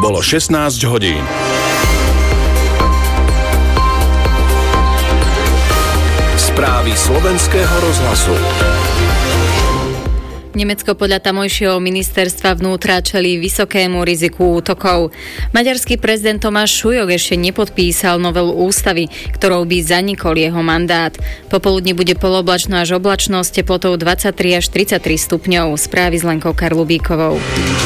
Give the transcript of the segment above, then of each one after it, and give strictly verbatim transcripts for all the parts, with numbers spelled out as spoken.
Bolo šestnásť hodín. Správy slovenského rozhlasu. Nemecko podľa tamojšieho ministerstva vnútra čelí vysokému riziku útokov. Maďarský prezident Tomáš Šujok ešte nepodpísal novelu ústavy, ktorou by zanikol jeho mandát. Popoludne bude poloblačno až oblačno s teplotou dvadsaťtri až tridsaťtri stupňov. Správy s Lenkou Karlubíkovou.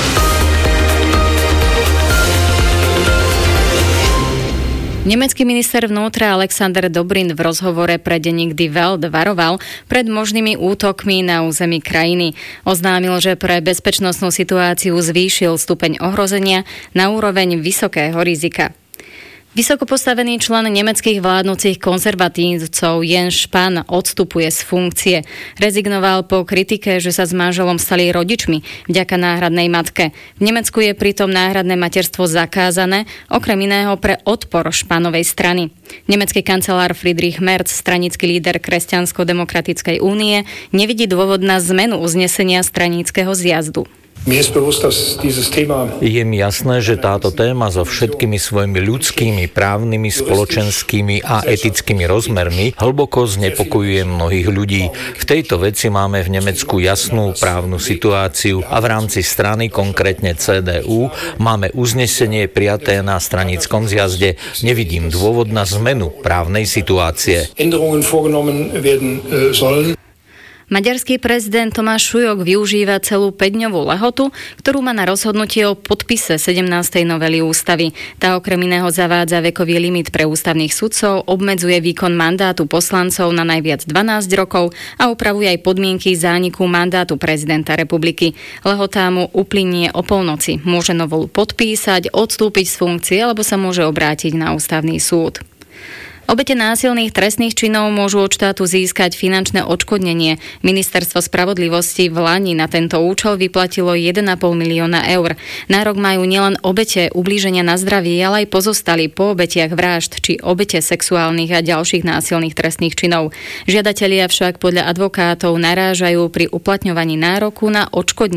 Nemecký minister vnútra Alexander Dobrindt v rozhovore pre denník Die Welt varoval pred možnými útokmi na území krajiny. Oznámil, že pre bezpečnostnú situáciu zvýšil stupeň ohrozenia na úroveň vysokého rizika. Vysoko postavený člen nemeckých vládnúcich konzervatívcov Jens Spahn odstupuje z funkcie. Rezignoval po kritike, že sa s manželom stali rodičmi vďaka náhradnej matke. V Nemecku je pritom náhradné materstvo zakázané, okrem iného pre odpor Spahnovej strany. Nemecký kancelár Friedrich Merz, stranický líder Kresťansko-demokratickej únie, nevidí dôvod na zmenu uznesenia straníckeho zjazdu. Je mi jasné, že táto téma so všetkými svojimi ľudskými, právnymi, spoločenskými a etickými rozmermi hlboko znepokojuje mnohých ľudí. V tejto veci máme v Nemecku jasnú právnu situáciu a v rámci strany, konkrétne cé dé ú, máme uznesenie prijaté na stranickom zjazde. Nevidím dôvod na zmenu právnej situácie. Maďarský prezident Tomáš Šujok využíva celú päťdňovú lehotu, ktorú má na rozhodnutie o podpise sedemnástej novely ústavy. Tá okrem iného zavádza vekový limit pre ústavných sudcov, obmedzuje výkon mandátu poslancov na najviac dvanásť rokov a upravuje aj podmienky zániku mandátu prezidenta republiky. Lehotá mu uplynie o polnoci. Môže novelu podpísať, odstúpiť z funkcie alebo sa môže obrátiť na ústavný súd. Obete násilných trestných činov môžu od štátu získať finančné odškodnenie. Ministerstvo spravodlivosti v lani na tento účel vyplatilo jeden a pol milióna eur. Nárok majú nielen obete ublíženia na zdraví, ale aj pozostali po obetiach vražd či obete sexuálnych a ďalších násilných trestných činov. Žiadatelia však podľa advokátov narážajú pri uplatňovaní nároku na odškodnenie